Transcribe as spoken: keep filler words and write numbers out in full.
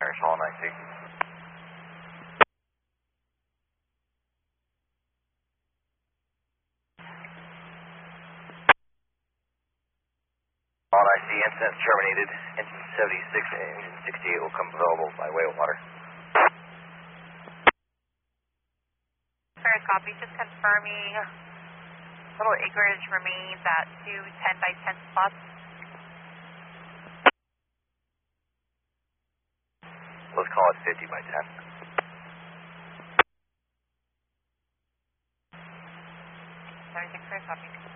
Irish Hall nine C. Hall nine C, incident terminated. Engine seventy-six and engine sixty-eight will come available by way of water. Fair copy, just confirming total acreage remains at two ten by ten spots. Let's call it fifty by ten. Everything fair copy.